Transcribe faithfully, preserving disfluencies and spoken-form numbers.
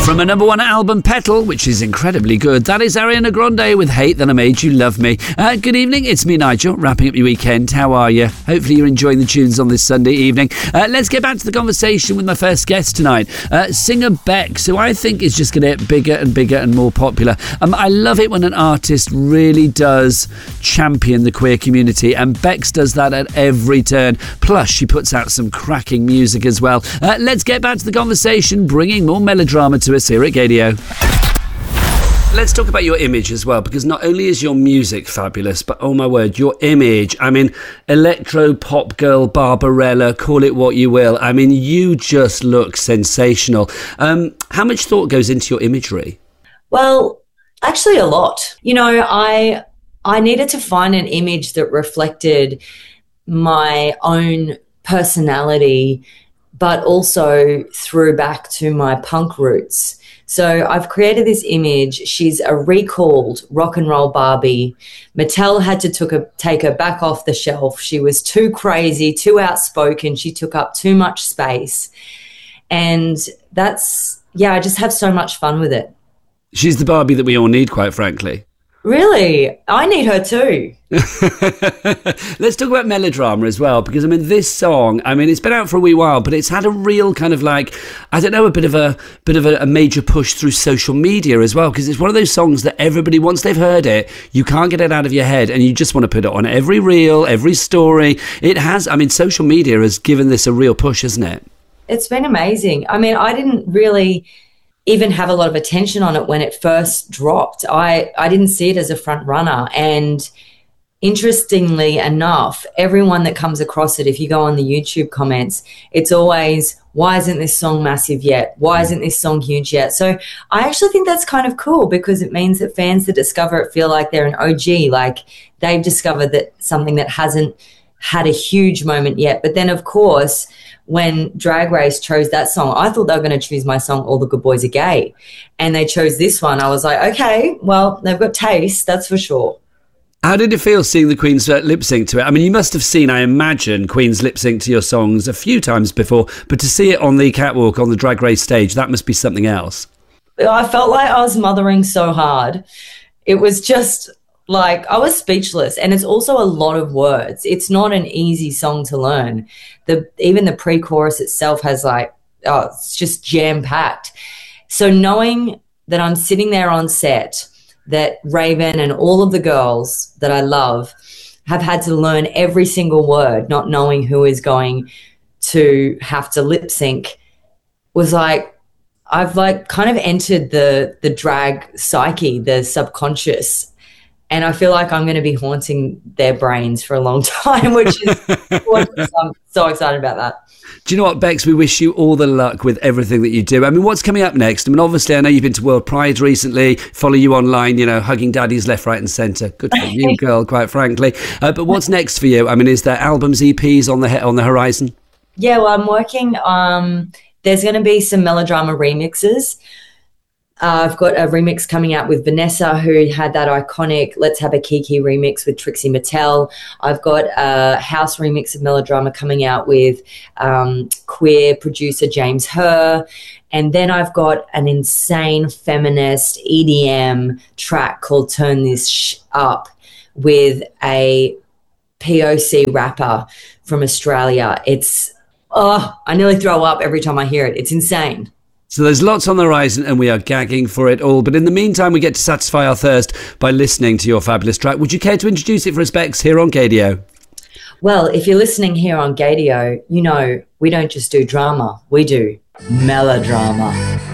From a number one album, Petal, which is incredibly good, that is Ariana Grande with Hate That I Made You Love Me. Uh, good evening, it's me, Nigel, wrapping up your weekend. How are you? Hopefully you're enjoying the tunes on this Sunday evening. Uh, let's get back to the conversation with my first guest tonight, uh, singer Bex, who I think is just going to get bigger and bigger and more popular. Um, I love it when an artist really does champion the queer community, and Bex does that at every turn. Plus, she puts out some cracking music as well. Uh, let's get back to the conversation, bringing more melodrama to us here at Gadio. Let's talk about your image as well, because not only is your music fabulous, but oh my word, your image, I mean, electro pop girl Barbarella, call it what you will. I mean, you just look sensational. Um, how much thought goes into your imagery? Well, actually a lot. You know, I I needed to find an image that reflected my own personality, but also threw back to my punk roots. So I've created this image. She's a recalled rock and roll Barbie. Mattel had to took a, take her back off the shelf. She was too crazy, too outspoken. She took up too much space. And that's, yeah, I just have so much fun with it. She's the Barbie that we all need, quite frankly. Really? I need her too. Let's talk about melodrama as well, because I mean, this song, I mean, it's been out for a wee while, but it's had a real kind of like, I don't know, a bit of a bit of a, a major push through social media as well, because it's one of those songs that everybody, once they've heard it, you can't get it out of your head, and you just want to put it on every reel, every story. It has, I mean, social media has given this a real push, hasn't it? It's been amazing. I mean, I didn't really even have a lot of attention on it when it first dropped. I, I didn't see it as a front runner. And interestingly enough, everyone that comes across it, if you go on the YouTube comments, it's always, why isn't this song massive yet? Why isn't this song huge yet? So I actually think that's kind of cool, because it means that fans that discover it feel like they're an O G, like they've discovered that something that hasn't had a huge moment yet. But then, of course, when Drag Race chose that song, I thought they were going to choose my song, All the Good Boys Are Gay. And they chose this one. I was like, okay, well, they've got taste, that's for sure. How did it feel seeing the Queen's uh, lip sync to it? I mean, you must have seen, I imagine, Queen's lip sync to your songs a few times before, but to see it on the catwalk, on the Drag Race stage, that must be something else. I felt like I was mothering so hard. It was just like, I was speechless. And it's also a lot of words. It's not an easy song to learn. The even the pre-chorus itself has like, oh, it's just jam-packed. So knowing that I'm sitting there on set, that Raven and all of the girls that I love have had to learn every single word, not knowing who is going to have to lip sync, was like, I've like kind of entered the the drag psyche, the subconscious. And I feel like I'm going to be haunting their brains for a long time, which is, I'm so excited about that. Do you know what, Bex? We wish you all the luck with everything that you do. I mean, what's coming up next? I mean, obviously, I know you've been to World Pride recently, follow you online, you know, hugging daddies left, right and centre. Good for you, girl, quite frankly. Uh, but what's next for you? I mean, is there albums, E Ps on the on the horizon? Yeah, well, I'm working. Um, there's going to be some melodrama remixes. Uh, I've got a remix coming out with Vanessa, who had that iconic Let's Have a Kiki remix with Trixie Mattel. I've got a house remix of Melodrama coming out with um, queer producer James Herr. And then I've got an insane feminist E D M track called Turn This Sh- Up with a P O C rapper from Australia. It's, oh, I nearly throw up every time I hear it. It's insane. So there's lots on the horizon and we are gagging for it all. But in the meantime, we get to satisfy our thirst by listening to your fabulous track. Would you care to introduce it for us, Bex, here on Gadio? Well, if you're listening here on Gadio, you know we don't just do drama, we do melodrama.